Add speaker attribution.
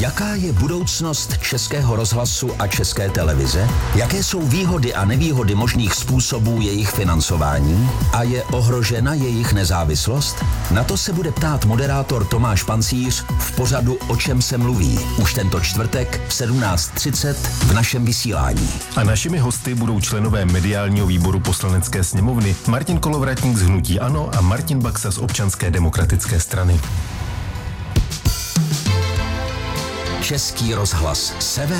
Speaker 1: Jaká je budoucnost Českého rozhlasu a České televize? Jaké jsou výhody a nevýhody možných způsobů jejich financování? A je ohrožena jejich nezávislost? Na to se bude ptát moderátor Tomáš Pancíř v pořadu O čem se mluví. Už tento čtvrtek v 17:30 v našem vysílání.
Speaker 2: A našimi hosty budou členové mediálního výboru Poslanecké sněmovny Martin Kolovratník z hnutí ANO a Martin Baxa z Občanské demokratické strany.
Speaker 1: Český rozhlas Sever.